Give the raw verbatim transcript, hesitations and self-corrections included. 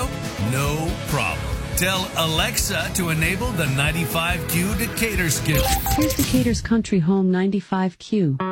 radio? No problem. Tell Alexa to enable the ninety-five Q Decatur schedule. Here's Decatur's Country Home ninety-five Q.